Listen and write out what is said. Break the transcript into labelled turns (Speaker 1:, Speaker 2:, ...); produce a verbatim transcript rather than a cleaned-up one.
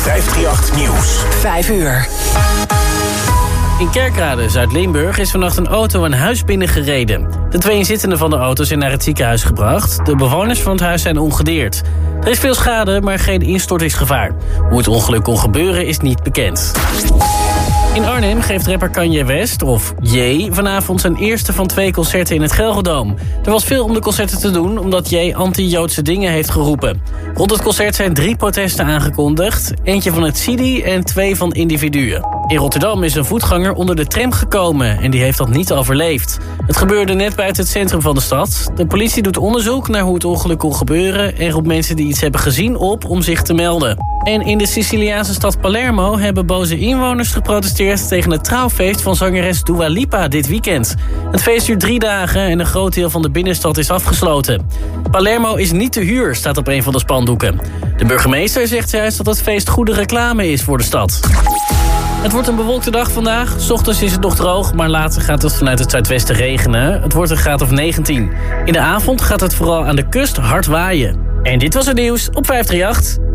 Speaker 1: vijfhonderdachttien Nieuws.
Speaker 2: Vijf uur.
Speaker 3: In Kerkrade, Zuid-Limburg, is vannacht een auto een huis binnengereden. De twee inzittenden van de auto zijn naar het ziekenhuis gebracht. De bewoners van het huis zijn ongedeerd. Er is veel schade, maar geen instortingsgevaar. Hoe het ongeluk kon gebeuren is niet bekend. In Arnhem geeft rapper Kanye West, of Ye, vanavond zijn eerste van twee concerten in het Gelredome. Er was veel om de concerten te doen, omdat Ye anti-Joodse dingen heeft geroepen. Rond het concert zijn drie protesten aangekondigd. Eentje van het C I D I en twee van individuen. In Rotterdam is een voetganger onder de tram gekomen en die heeft dat niet overleefd. Het gebeurde net buiten het centrum van de stad. De politie doet onderzoek naar hoe het ongeluk kon gebeuren en roept mensen die iets hebben gezien op om zich te melden. En in de Siciliaanse stad Palermo hebben boze inwoners geprotesteerd tegen het trouwfeest van zangeres Dua Lipa dit weekend. Het feest duurt drie dagen en een groot deel van de binnenstad is afgesloten. Palermo is niet te huur, staat op een van de spandoeken. De burgemeester zegt juist dat het feest goede reclame is voor de stad. Het wordt een bewolkte dag vandaag. 's Ochtends is het nog droog, maar later gaat het vanuit het zuidwesten regenen. Het wordt een graad of negentien. In de avond gaat het vooral aan de kust hard waaien. En dit was het nieuws op vijfhonderdachttien.